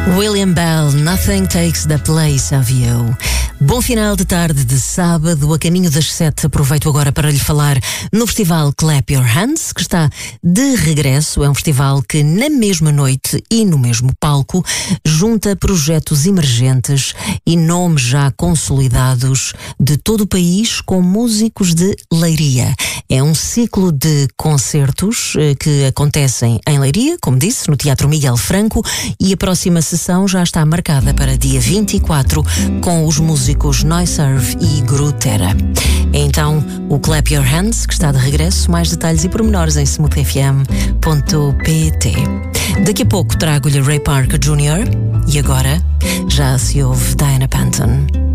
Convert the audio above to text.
William Bell, Nothing Takes the Place of You. Bom final de tarde de sábado, a caminho das 7. Aproveito agora para lhe falar no festival Clap Your Hands, que está de regresso. É um festival que na mesma noite e no mesmo palco junta projetos emergentes e nomes já consolidados de todo o país com músicos de Leiria. É um ciclo de concertos que acontecem em Leiria, como disse, no Teatro Miguel Franco, e a próxima sessão já está marcada para dia 24 com os músicos Noiserve e Grutera. É então o Clap Your Hands que está de regresso. Mais detalhes e pormenores em smoothfm.pt. Daqui a pouco trago-lhe Ray Parker Jr. e agora já se ouve Diana Panton.